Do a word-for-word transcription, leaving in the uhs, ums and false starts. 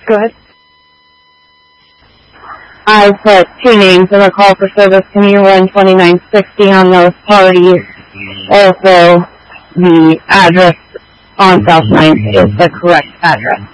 Go ahead. I put two names in the call for service. Can you run twenty-nine sixty on those parties? Also, the address on South ninth is the correct address.